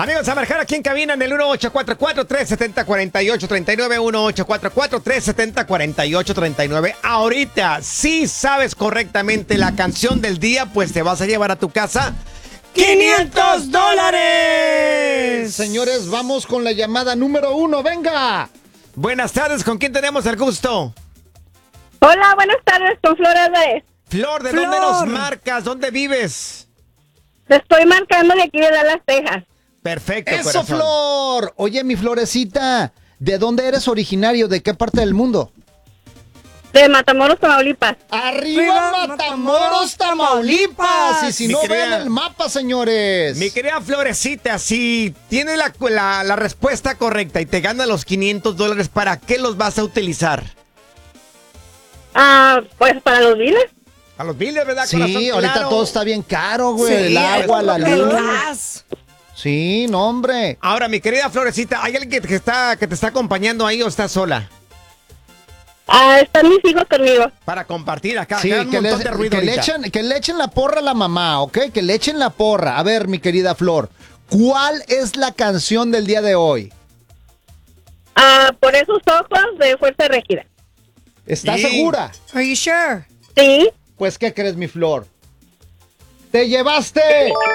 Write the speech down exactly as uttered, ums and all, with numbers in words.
Amigos, a marcar aquí en cabina en el uno ocho cuatro cuatro, tres siete cero, cuatro ocho tres nueve, uno ocho cuatro cuatro, tres siete cero, cuatro ocho tres nueve. Ahorita, si sabes correctamente la canción del día, pues te vas a llevar a tu casa ¡quinientos dólares! Señores, vamos con la llamada número uno, venga. Buenas tardes, ¿con quién tenemos el gusto? Hola, buenas tardes, con Flores. Flor, ¿de Flor. dónde nos marcas? ¿Dónde vives? Te estoy marcando de aquí de Dallas, Texas. Perfecto, Eso, corazón. Flor. Oye, mi Florecita, ¿de dónde eres originario? ¿De qué parte del mundo? De Matamoros, Tamaulipas. ¡Arriba, ¡Arriba, Matamoros, Tamaulipas! Y si Mi no, querida- vean el mapa, señores. Mi querida Florecita, si tienes la, la, la respuesta correcta y te ganas los quinientos dólares, ¿para qué los vas a utilizar? Ah, pues para los biles. A los biles, ¿verdad, Sí, corazón? ahorita Claro. todo está bien caro, güey. Sí, el agua, la el luz. gas. Sí, no, hombre. Ahora, mi querida Florecita, ¿hay alguien que, que está, que te está acompañando ahí o estás sola? Ah, están mis hijos conmigo. Para compartir acá. Sí, acá hay un que le, montón de ruido que le ahorita. echen, que le echen la porra a la mamá, ¿ok? Que le echen la porra. A ver, mi querida Flor, ¿cuál es la canción del día de hoy? Ah, por esos ojos de Fuerza Regida. ¿Estás Sí. segura? Are you sure? Sí. Pues, ¿qué crees, mi Flor? ¡Te llevaste